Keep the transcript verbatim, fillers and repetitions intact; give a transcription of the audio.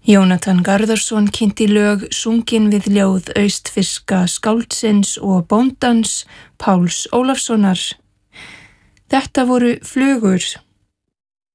Jónatan Garðarsson kynnti lög sungin við ljóð austfirska skáldsins og bóndans Páls Ólafssonar. Þetta voru Flugur